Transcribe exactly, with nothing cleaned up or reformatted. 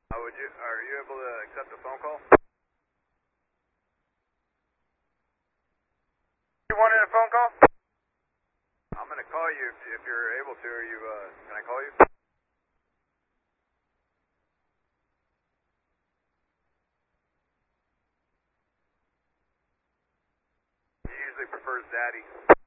Uh, would you, are you able to accept a phone call? You wanted a phone call? I'm going to call you if, if you're able to. Are you, uh, can I call you? He usually prefers daddy.